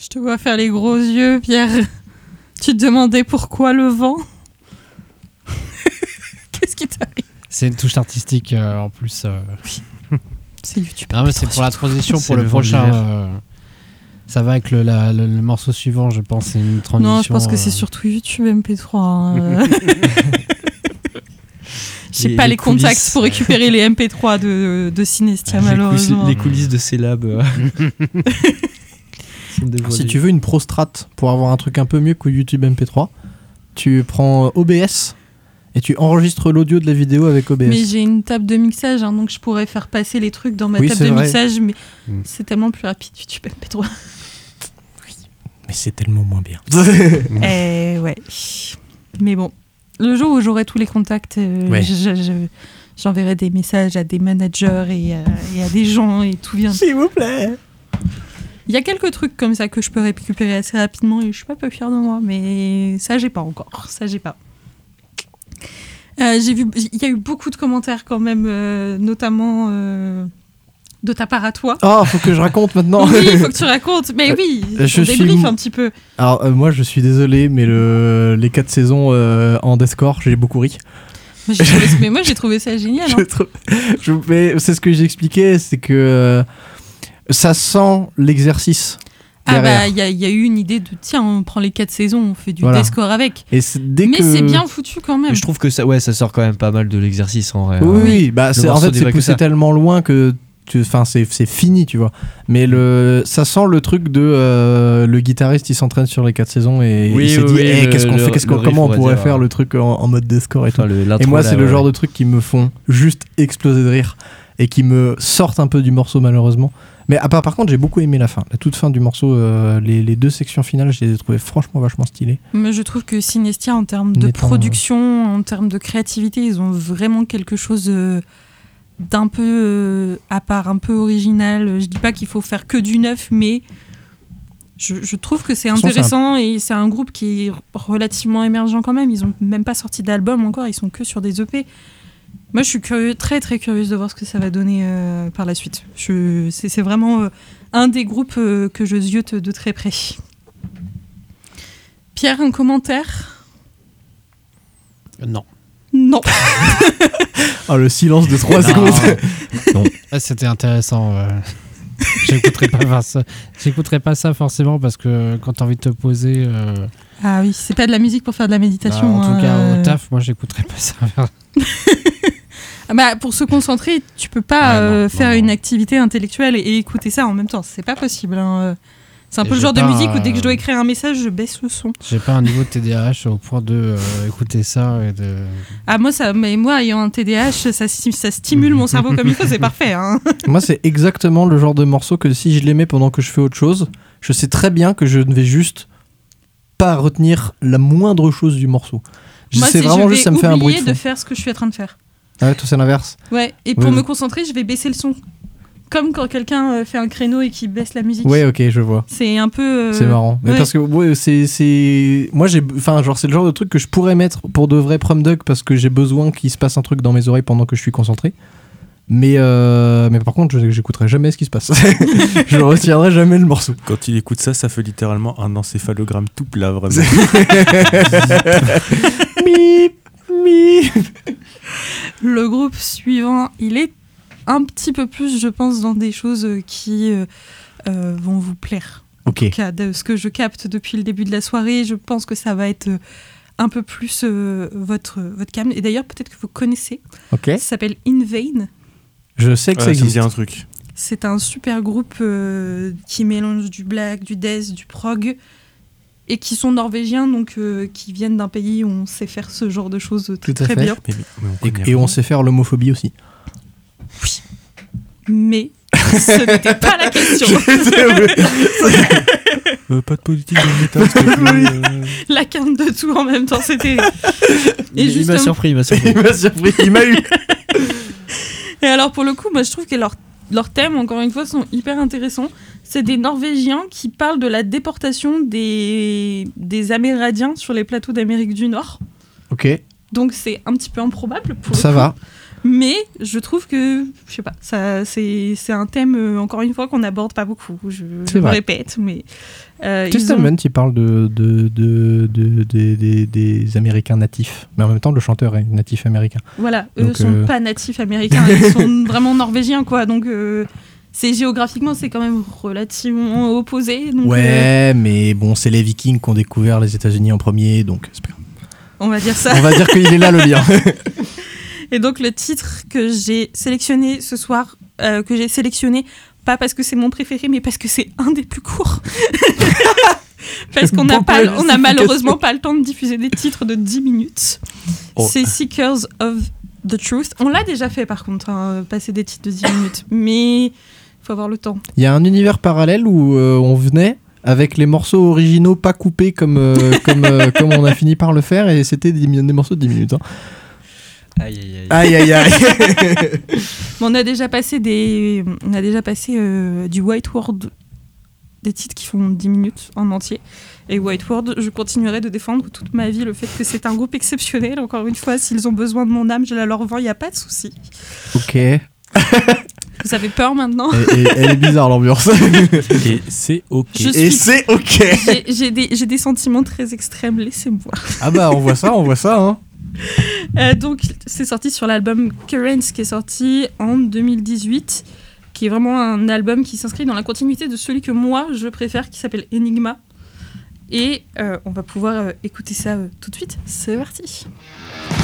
Je te vois faire les gros yeux, Pierre. Tu te demandais pourquoi le vent? Qu'est-ce qui t'arrive? C'est une touche artistique en plus. Oui. C'est YouTube. Non, mais c'est pour la transition pour le prochain. Ça va avec le morceau suivant, je pense. C'est une transition. Non, je pense que c'est surtout YouTube MP3. Hein. J'ai pas les contacts pour récupérer les MP3 de Synestia, malheureusement. Les coulisses de Célab. Si tu veux une Pro Strat pour avoir un truc un peu mieux que YouTube MP3, tu prends OBS et tu enregistres l'audio de la vidéo avec OBS. Mais j'ai une table de mixage, hein, donc je pourrais faire passer les trucs dans ma table de mixage, mais c'est tellement plus rapide YouTube MP3. Oui, mais c'est tellement moins bien. Ouais. Mais bon, le jour où j'aurai tous les contacts, j'enverrai des messages à des managers et à des gens et tout vient. S'il vous plaît. Il y a quelques trucs comme ça que je peux récupérer assez rapidement et je suis pas peu fière de moi, mais ça j'ai pas encore. J'ai vu, il y a eu beaucoup de commentaires quand même, notamment de ta part à toi. Oh, faut que je raconte maintenant. Oui, il faut que tu racontes. Mais oui, on débriefe un petit peu. Alors moi je suis désolé, mais les 4 saisons en deathcore, j'ai beaucoup ri. Mais moi j'ai trouvé ça génial. Mais c'est ce que j'expliquais, c'est que ça sent l'exercice. Ah bah il y a eu une idée de tiens, on prend les 4 saisons, on fait du deathcore avec. Mais c'est bien foutu quand même. Je trouve que ça sort quand même pas mal de l'exercice en vrai. Oui, bah en fait c'est poussé tellement loin que c'est fini, tu vois. Mais ça sent le truc de le guitariste il s'entraîne sur les 4 saisons et il s'est dit qu'est-ce qu'on fait, comment on pourrait faire le truc en mode deathcore et tout. Et moi c'est le genre de trucs qui me font juste exploser de rire et qui me sortent un peu du morceau malheureusement. Mais par contre j'ai beaucoup aimé la fin, la toute fin du morceau, les 2 sections finales je les ai trouvées franchement vachement stylées. Mais je trouve que Synestia en termes de production, en termes de créativité, ils ont vraiment quelque chose d'un peu à part, un peu original. Je dis pas qu'il faut faire que du neuf, mais je trouve que c'est intéressant et c'est un groupe qui est relativement émergent quand même. Ils ont même pas sorti d'album encore, ils sont que sur des EP. Moi, je suis très très curieuse de voir ce que ça va donner par la suite. C'est vraiment un des groupes que je ziote de très près. Pierre, un commentaire ? Non. Oh, le silence de 3 secondes. Non. C'était intéressant. J'écouterai pas ça forcément parce que quand t'as envie de te poser. Ah oui, c'est pas de la musique pour faire de la méditation. En tout cas, au taf, moi, j'écouterai pas ça. Pour se concentrer, tu peux pas faire une activité intellectuelle et écouter ça en même temps. C'est pas possible. Hein. C'est un peu le genre de musique où dès que je dois écrire un message, je baisse le son. J'ai pas un niveau de TDAH au point de écouter ça et de. Ah moi ayant un TDAH, ça stimule mon cerveau comme il faut, c'est parfait. Hein. Moi c'est exactement le genre de morceau que si je les mets pendant que je fais autre chose, je sais très bien que je ne vais juste pas retenir la moindre chose du morceau. Moi c'est vraiment juste ça me fait un bruit de faire ce que je suis en train de faire. Ah ouais, toi c'est l'inverse. Ouais, et pour me concentrer, je vais baisser le son. Comme quand quelqu'un fait un créneau et qui baisse la musique. Ouais, ok, je vois. C'est un peu. C'est marrant. Mais parce que c'est. Moi, c'est le genre de truc que je pourrais mettre pour de vrais prom dog parce que j'ai besoin qu'il se passe un truc dans mes oreilles pendant que je suis concentré. Mais par contre, j'écouterai jamais ce qui se passe. Je retiendrai jamais le morceau. Quand il écoute ça, ça fait littéralement un encéphalogramme tout plat, vraiment. Mip, mip. Le groupe suivant, il est un petit peu plus, je pense, dans des choses qui vont vous plaire. Ok. En tout cas, de ce que je capte depuis le début de la soirée, je pense que ça va être un peu plus votre cam. Et d'ailleurs, peut-être que vous connaissez. Ok. Ça s'appelle In Vain. Je sais que ça existe. Ça me dit un truc. C'est un super groupe qui mélange du black, du death, du prog, et qui sont norvégiens, donc qui viennent d'un pays où on sait faire ce genre de choses très bien. Et on sait faire l'homophobie aussi. Oui. Mais ce n'était pas la question. Pas de politique dans le métal, s'il te plaît. La quinte de tout en même temps, c'était... Il m'a surpris. Il m'a eu. Et alors, pour le coup, moi, je trouve que leurs thèmes, encore une fois, sont hyper intéressants. C'est des Norvégiens qui parlent de la déportation des Amérindiens sur les plateaux d'Amérique du Nord. Ok. Donc, c'est un petit peu improbable. Pour ça va. Mais je trouve que, je sais pas, ça, c'est un thème, encore une fois, qu'on n'aborde pas beaucoup. Je me répète, mais... Testament, il parle des Américains natifs. Mais en même temps, le chanteur est natif américain. Voilà, eux sont pas natifs américains, ils sont vraiment norvégiens, quoi. Donc, géographiquement, c'est quand même relativement opposé. Donc, mais bon, c'est les Vikings qui ont découvert les États-Unis en premier, donc c'est pas grave. On va dire ça. On va dire qu'il est là, le lien. Et donc, le titre que j'ai sélectionné ce soir, pas parce que c'est mon préféré, mais parce que c'est un des plus courts. Parce qu'on a malheureusement pas le temps de diffuser des titres de 10 minutes. C'est Seekers of the Truth. On l'a déjà fait par contre, passer des titres de 10 minutes. Mais il faut avoir le temps. Il y a un univers parallèle où on venait avec les morceaux originaux pas coupés comme on a fini par le faire, et c'était des morceaux de 10 minutes. Aïe. On a déjà passé du White World, des titres qui font 10 minutes en entier. Et White World, je continuerai de défendre toute ma vie le fait que c'est un groupe exceptionnel. Encore une fois, s'ils ont besoin de mon âme, je la leur vends, il n'y a pas de souci. Ok. Vous avez peur maintenant? Elle est bizarre l'ambiance. Et c'est ok. C'est ok. J'ai des sentiments très extrêmes, laissez-moi. Ah bah on voit ça, hein. Donc c'est sorti sur l'album Currents qui est sorti en 2018, qui est vraiment un album qui s'inscrit dans la continuité de celui que moi je préfère, qui s'appelle Enigma. Et on va pouvoir écouter ça tout de suite. C'est parti.